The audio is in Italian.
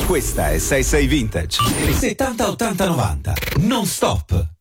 Questa è 66 Vintage. 70 80 90. Non stop.